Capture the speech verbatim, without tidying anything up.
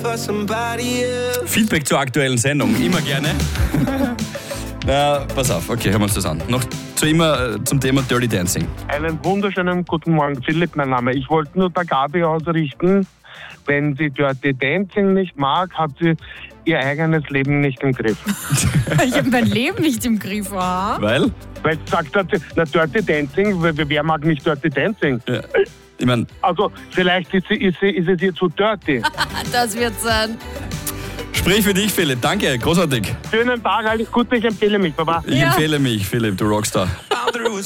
Feedback zur aktuellen Sendung, immer gerne. Na, pass auf, okay, hören wir uns das an. Noch zu immer äh, zum Thema Dirty Dancing. Einen wunderschönen guten Morgen, Philipp, mein Name. Ich wollte nur der Gabi ausrichten, wenn sie Dirty Dancing nicht mag, hat sie ihr eigenes Leben nicht im Griff. Ich habe mein Leben nicht im Griff, aha. Weil? Weil sie sagt, na, Dirty Dancing, wer wer mag nicht Dirty Dancing? Ja. Ich mein, Also vielleicht ist, sie, ist, sie, ist es ihr zu dirty. Das wird sein. sprich für dich, Philipp. Danke, großartig. Schönen Tag, alles Gute, ich empfehle mich, Baba. Ich Ja. empfehle mich, Philipp, du Rockstar.